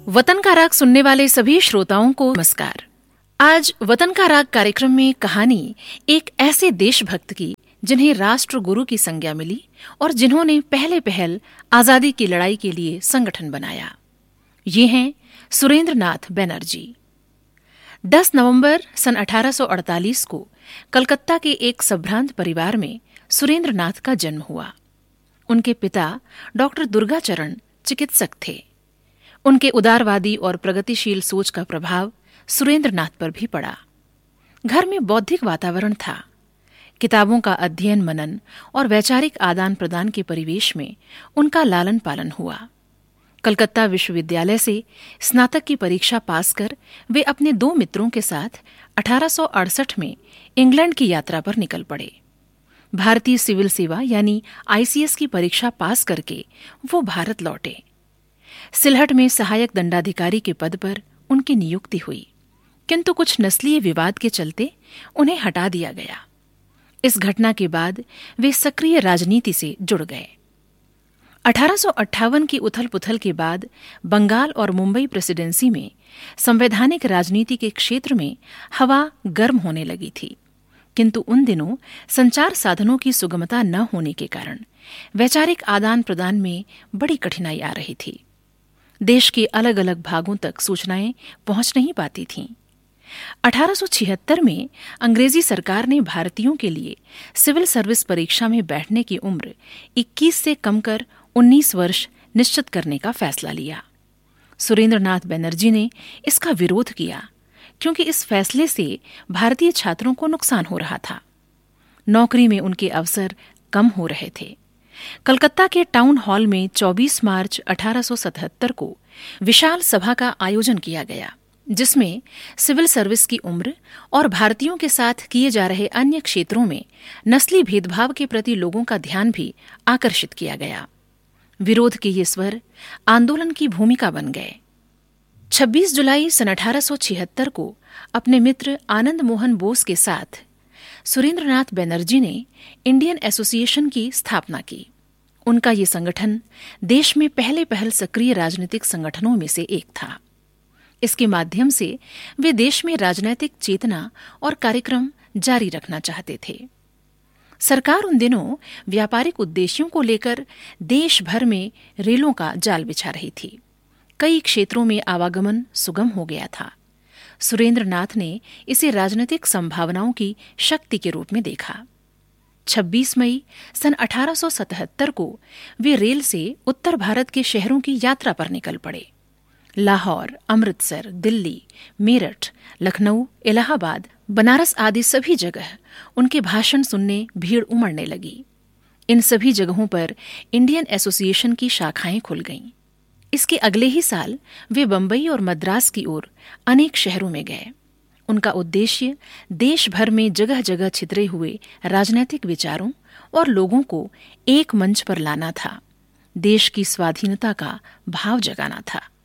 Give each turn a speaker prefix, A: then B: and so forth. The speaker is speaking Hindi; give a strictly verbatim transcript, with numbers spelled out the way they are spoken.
A: वतन का राग सुनने वाले सभी श्रोताओं को नमस्कार। आज वतन का राग कार्यक्रम में कहानी एक ऐसे देशभक्त की जिन्हें राष्ट्र गुरु की संज्ञा मिली और जिन्होंने पहले पहल आजादी की लड़ाई के लिए संगठन बनाया। ये हैं सुरेंद्र नाथ बनर्जी। दस नवंबर सन अठारह सौ अड़तालीस को कलकत्ता के एक संभ्रांत परिवार में सुरेंद्र नाथ का जन्म हुआ। उनके पिता डॉक्टर दुर्गाचरण चिकित्सक थे। उनके उदारवादी और प्रगतिशील सोच का प्रभाव सुरेंद्र नाथ पर भी पड़ा। घर में बौद्धिक वातावरण था। किताबों का अध्ययन मनन और वैचारिक आदान प्रदान के परिवेश में उनका लालन पालन हुआ। कलकत्ता विश्वविद्यालय से स्नातक की परीक्षा पास कर वे अपने दो मित्रों के साथ अठारह सौ अड़सठ में इंग्लैंड की यात्रा पर निकल पड़े। भारतीय सिविल सेवा यानी आईसीएस की परीक्षा पास करके वो भारत लौटे। सिलहट में सहायक दंडाधिकारी के पद पर उनकी नियुक्ति हुई, किंतु कुछ नस्लीय विवाद के चलते उन्हें हटा दिया गया। इस घटना के बाद वे सक्रिय राजनीति से जुड़ गए। अठारह सौ अट्ठावन की उथल-पुथल के बाद बंगाल और मुंबई प्रेसिडेंसी में संवैधानिक राजनीति के क्षेत्र में हवा गर्म होने लगी थी, किंतु उन दिनों संचार साधनों की सुगमता न होने के कारण वैचारिक आदान प्रदान में बड़ी कठिनाई आ रही थी। देश के अलग अलग भागों तक सूचनाएं पहुंच नहीं पाती थीं। अठारह सौ छिहत्तर में अंग्रेजी सरकार ने भारतीयों के लिए सिविल सर्विस परीक्षा में बैठने की उम्र इक्कीस से कम कर उन्नीस वर्ष निश्चित करने का फैसला लिया। सुरेंद्र नाथ बनर्जी ने इसका विरोध किया, क्योंकि इस फैसले से भारतीय छात्रों को नुकसान हो रहा था। नौकरी में उनके अवसर कम हो रहे थे। कलकत्ता के टाउन हॉल में चौबीस मार्च अठारह सौ सतहत्तर को विशाल सभा का आयोजन किया गया, जिसमें सिविल सर्विस की उम्र और भारतीयों के साथ किए जा रहे अन्य क्षेत्रों में नस्ली भेदभाव के प्रति लोगों का ध्यान भी आकर्षित किया गया। विरोध के ये स्वर आंदोलन की भूमिका बन गए। छब्बीस जुलाई सन अठारह सौ छिहत्तर को अपने मित्र आनंद मोहन बोस के साथ सुरेंद्र नाथ बनर्जी ने इंडियन एसोसिएशन की स्थापना की। उनका ये संगठन देश में पहले पहल सक्रिय राजनीतिक संगठनों में से एक था। इसके माध्यम से वे देश में राजनैतिक चेतना और कार्यक्रम जारी रखना चाहते थे। सरकार उन दिनों व्यापारिक उद्देश्यों को लेकर देश भर में रेलों का जाल बिछा रही थी। कई क्षेत्रों में आवागमन सुगम हो गया था। सुरेंद्र नाथ ने इसे राजनीतिक संभावनाओं की शक्ति के रूप में देखा। छब्बीस मई सन अठारह सौ सतहत्तर को वे रेल से उत्तर भारत के शहरों की यात्रा पर निकल पड़े। लाहौर, अमृतसर, दिल्ली, मेरठ, लखनऊ, इलाहाबाद, बनारस आदि सभी जगह उनके भाषण सुनने भीड़ उमड़ने लगी। इन सभी जगहों पर इंडियन एसोसिएशन की शाखाएं खुल गईं। इसके अगले ही साल वे बंबई और मद्रास की ओर अनेक शहरों में गए। उनका उद्देश्य देश भर में जगह जगह छितरे हुए राजनीतिक विचारों और लोगों को एक मंच पर लाना था। देश की स्वाधीनता का भाव जगाना था।